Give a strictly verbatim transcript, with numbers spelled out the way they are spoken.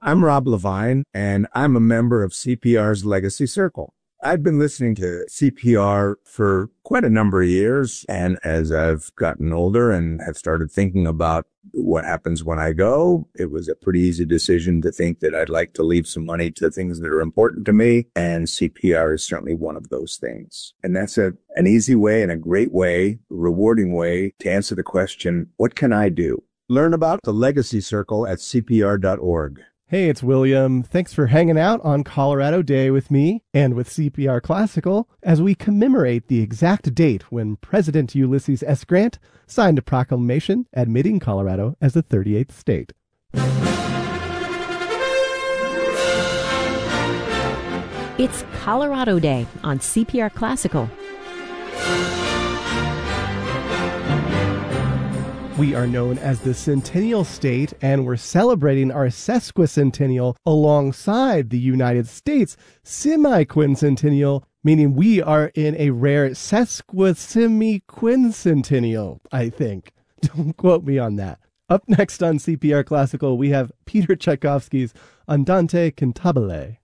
I'm Rob Levine, and I'm a member of C P R's Legacy Circle. I've been listening to C P R for quite a number of years, and as I've gotten older and have started thinking about what happens when I go, it was a pretty easy decision to think that I'd like to leave some money to things that are important to me, and C P R is certainly one of those things. And that's a an easy way and a great way, a rewarding way to answer the question, what can I do? Learn about the Legacy Circle at C P R dot org. Hey, it's William. Thanks for hanging out on Colorado Day with me and with C P R Classical as we commemorate the exact date when President Ulysses S. Grant signed a proclamation admitting Colorado as the thirty-eighth state. It's Colorado Day on C P R Classical. We are known as the Centennial State, and we're celebrating our sesquicentennial alongside the United States semi-quincentennial, meaning we are in a rare sesquisemiquincentennial, I think. Don't quote me on that. Up next on C P R Classical, we have Peter Tchaikovsky's Andante Cantabile.